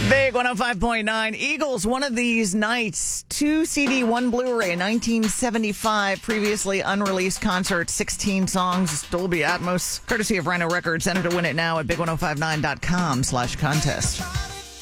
Big 105.9 Eagles, one of these nights, 2 CD, 1 Blu-ray, 1975, previously unreleased concert, 16 songs, Dolby Atmos, courtesy of Rhino Records. Enter to win it now at big1059.com/contest.